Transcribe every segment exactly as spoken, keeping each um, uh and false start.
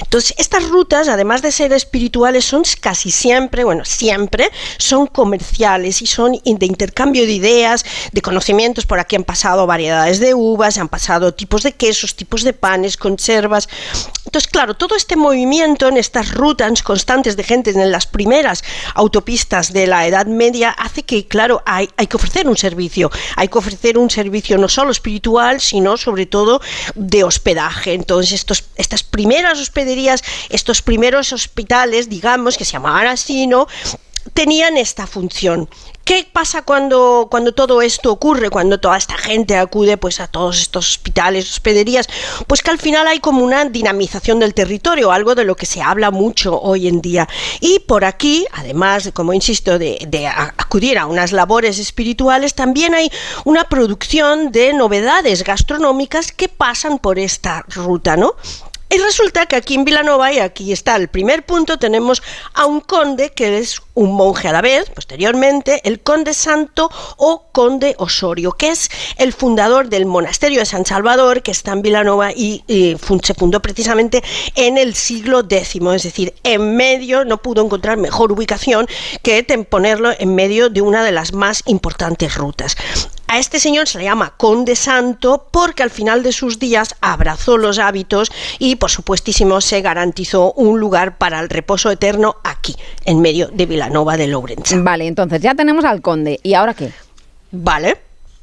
Entonces, estas rutas, además de ser espirituales, son casi siempre, bueno, siempre, son comerciales y son de intercambio de ideas, de conocimientos. Por aquí han pasado variedades de uvas, han pasado tipos de quesos, tipos de panes, conservas. Entonces, claro, todo este movimiento en estas rutas constantes de gente en las primeras autopistas de la Edad Media hace que, claro, hay, hay que ofrecer un servicio, hay que ofrecer un servicio no solo espiritual, sino sobre todo de hospedaje. Entonces, estos, estas primeras hospederías, estos primeros hospitales, digamos, que se llamaban así, ¿no?, tenían esta función. ¿Qué pasa cuando, cuando todo esto ocurre, cuando toda esta gente acude pues a todos estos hospitales, hospederías? Pues que al final hay como una dinamización del territorio, algo de lo que se habla mucho hoy en día. Y por aquí, además, como insisto, de, de acudir a unas labores espirituales, también hay una producción de novedades gastronómicas que pasan por esta ruta, ¿no? Y resulta que aquí en Vilanova, y aquí está el primer punto, tenemos a un conde que es un monje a la vez, posteriormente, el conde Santo o conde Osorio, que es el fundador del monasterio de San Salvador, que está en Vilanova y, y se fundó precisamente en el siglo décimo, es decir, en medio, no pudo encontrar mejor ubicación que ponerlo en medio de una de las más importantes rutas. A este señor se le llama Conde Santo porque al final de sus días abrazó los hábitos y, por supuestísimo, se garantizó un lugar para el reposo eterno aquí, en medio de Vilanova de Lourenço. Vale, entonces ya tenemos al conde. ¿Y ahora qué? Vale.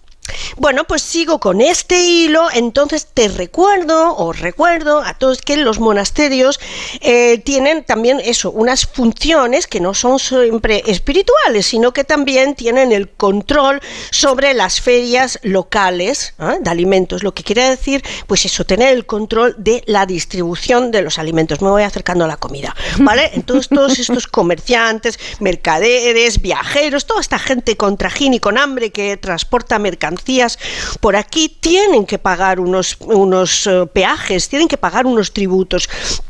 Bueno, pues sigo con este hilo. Entonces te recuerdo, os recuerdo a todos que los monasterios eh, tienen también eso, unas funciones que no son siempre espirituales, sino que también tienen el control sobre las ferias locales, ¿eh?, de alimentos, lo que quiere decir, pues eso, tener el control de la distribución de los alimentos. Me voy acercando a la comida, ¿vale? Entonces todos estos comerciantes, mercaderes, viajeros, toda esta gente con trajín y con hambre que transporta mercancías por aquí tienen que pagar unos, unos uh, peajes, tienen que pagar unos tributos.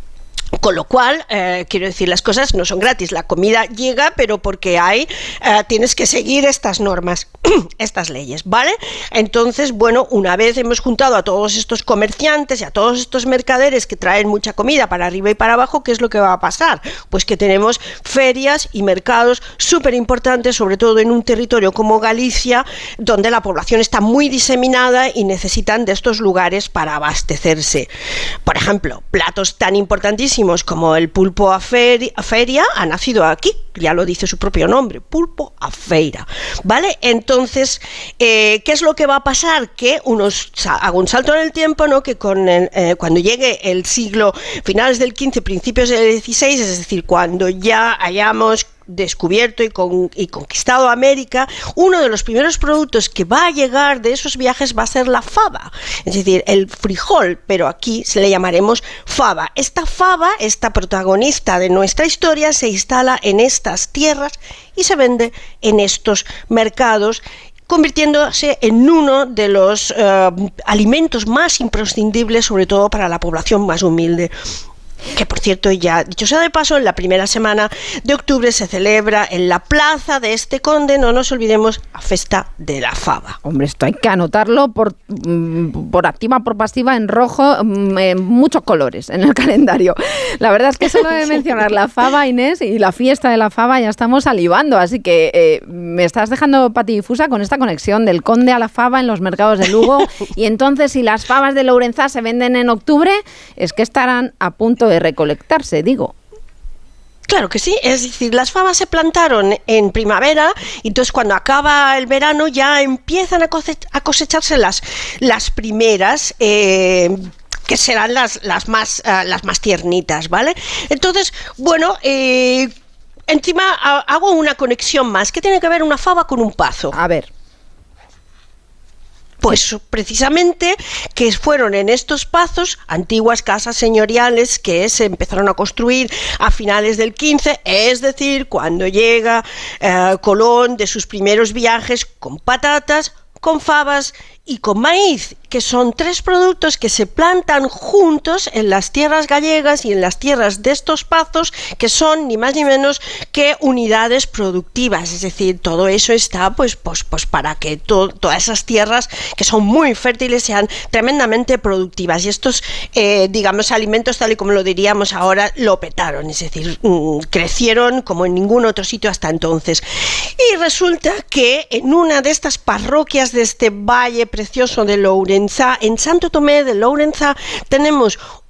Con lo cual, eh, quiero decir, las cosas no son gratis. La comida llega, pero porque hay, eh, tienes que seguir estas normas, estas leyes, ¿vale? Entonces, bueno, una vez hemos juntado a todos estos comerciantes y a todos estos mercaderes que traen mucha comida para arriba y para abajo, ¿qué es lo que va a pasar? Pues que tenemos ferias y mercados súper importantes, sobre todo en un territorio como Galicia, donde la población está muy diseminada y necesitan de estos lugares para abastecerse. Por ejemplo, platos tan importantísimos como el pulpo a feria, a feria ha nacido aquí, ya lo dice su propio nombre, pulpo a feira, ¿vale? Entonces, eh, ¿qué es lo que va a pasar? Que unos, hago un salto en el tiempo, ¿no?, que con el, eh, cuando llegue el siglo, finales del quince, principios del dieciséis, es decir, cuando ya hayamos descubierto y, con, y conquistado América, uno de los primeros productos que va a llegar de esos viajes va a ser la fava, es decir, el frijol, pero aquí se le llamaremos fava. Esta fava, esta protagonista de nuestra historia, se instala en estas tierras y se vende en estos mercados, convirtiéndose en uno de los uh, alimentos más imprescindibles, sobre todo para la población más humilde. Que, por cierto, ya dicho sea de paso, en la primera semana de octubre se celebra en la plaza de este conde, no nos olvidemos, la festa de la fava. Hombre, esto hay que anotarlo por, por activa, por pasiva, en rojo, en muchos colores en el calendario. La verdad es que solo de mencionar la fava, Inés, y la fiesta de la fava ya estamos salivando, así que eh, me estás dejando patidifusa con esta conexión del conde a la fava en los mercados de Lugo. Y entonces, si las favas de Lourenço se venden en octubre, es que estarán a punto de recolectarse, digo. Claro que sí, es decir, las fabas se plantaron en primavera y entonces cuando acaba el verano ya empiezan a, cosech- a cosecharse las, las primeras, eh, que serán las, las, más, uh, las más tiernitas, ¿vale? Entonces, bueno, eh, encima uh, hago una conexión más. ¿Qué tiene que ver una fava con un pazo? A ver. Pues precisamente que fueron en estos pazos antiguas casas señoriales que se empezaron a construir a finales del quince, es decir, cuando llega eh, Colón de sus primeros viajes con patatas, con fabas y con maíz, que son tres productos que se plantan juntos en las tierras gallegas y en las tierras de estos pazos, que son ni más ni menos que unidades productivas. Es decir, todo eso está pues, pues, pues para que to todas esas tierras que son muy fértiles sean tremendamente productivas. Y estos, eh, digamos, alimentos, tal y como lo diríamos ahora, lo petaron. Es decir, mmm, crecieron como en ningún otro sitio hasta entonces. Y resulta que en una de estas parroquias de este valle precioso de Lourenzá, en Santo Tomé de Lourenzá, tenemos